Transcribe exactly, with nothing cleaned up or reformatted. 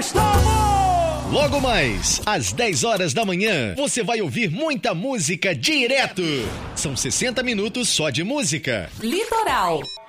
estamos! Logo mais, às dez horas da manhã, você vai ouvir muita música direto. São sessenta minutos só de música. Litoral.